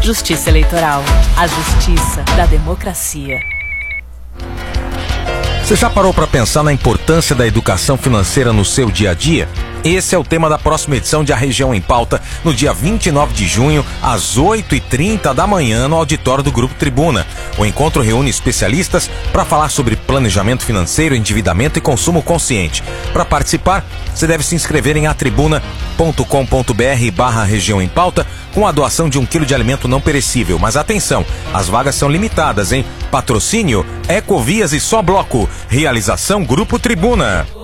Justiça Eleitoral. A justiça da democracia. Você já parou para pensar na importância da educação financeira no seu dia a dia? Esse é o tema da próxima edição de A Região em Pauta, no dia 29 de junho, às 8h30 da manhã, no auditório do Grupo Tribuna. O encontro reúne especialistas para falar sobre planejamento financeiro, endividamento e consumo consciente. Para participar, você deve se inscrever em atribuna.com.br/região em pauta com a doação de 1 quilo de alimento não perecível. Mas atenção, as vagas são limitadas, hein? Patrocínio, Ecovias e Só Bloco. Realização Grupo Tribuna.